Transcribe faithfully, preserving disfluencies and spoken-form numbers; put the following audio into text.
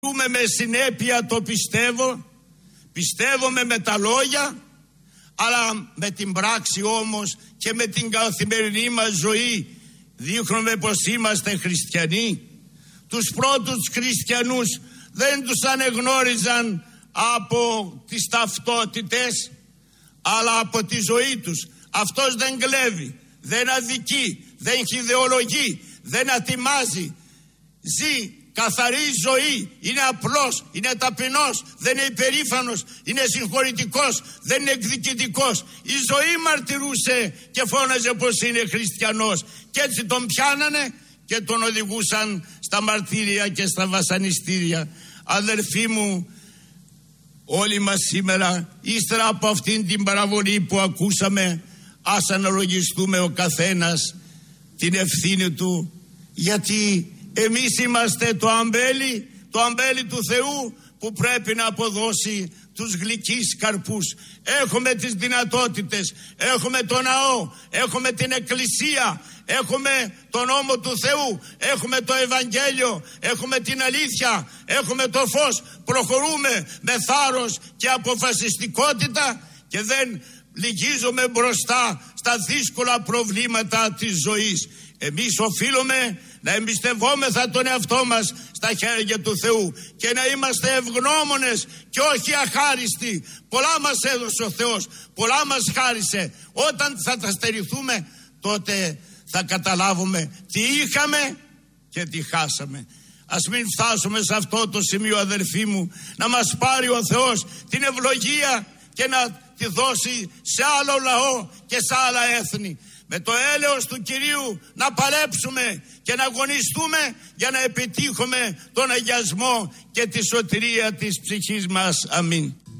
Με συνέπεια το πιστεύω, πιστεύουμε με τα λόγια, αλλά με την πράξη όμως και με την καθημερινή μας ζωή δείχνουμε πως είμαστε χριστιανοί. Τους πρώτους χριστιανούς δεν τους ανεγνώριζαν από τις ταυτότητες, αλλά από τη ζωή τους. Αυτός δεν κλέβει, δεν αδικεί, δεν χυδεολογεί, δεν ατιμάζει, ζει καθαρή ζωή, είναι απλός, είναι ταπεινός, δεν είναι υπερήφανος, είναι συγχωρητικός, δεν είναι εκδικητικός. Η ζωή μαρτυρούσε και φώναζε πως είναι χριστιανός, και έτσι τον πιάνανε και τον οδηγούσαν στα μαρτύρια και στα βασανιστήρια. Αδερφοί μου, όλοι μας σήμερα, ύστερα από αυτήν την παραβολή που ακούσαμε, ας αναλογιστούμε ο καθένας την ευθύνη του, γιατί εμείς είμαστε το αμπέλι, το αμπέλι του Θεού που πρέπει να αποδώσει τους γλυκείς καρπούς. Έχουμε τις δυνατότητες, έχουμε το ναό, έχουμε την εκκλησία, έχουμε τον νόμο του Θεού, έχουμε το Ευαγγέλιο, έχουμε την αλήθεια, έχουμε το φως. Προχωρούμε με θάρρος και αποφασιστικότητα και δεν λυγίζουμε μπροστά στα δύσκολα προβλήματα της ζωής. Εμείς οφείλουμε να εμπιστευόμεθα τον εαυτό μας στα χέρια του Θεού και να είμαστε ευγνώμονες και όχι αχάριστοι. Πολλά μας έδωσε ο Θεός, πολλά μας χάρισε. Όταν θα τα στερηθούμε, τότε θα καταλάβουμε τι είχαμε και τι χάσαμε. Ας μην φτάσουμε σε αυτό το σημείο, αδερφοί μου, να μας πάρει ο Θεός την ευλογία και να τη δώσει σε άλλο λαό και σε άλλα έθνη. Με το έλεος του Κυρίου να παλέψουμε και να αγωνιστούμε για να επιτύχουμε τον αγιασμό και τη σωτηρία της ψυχής μας. Αμήν.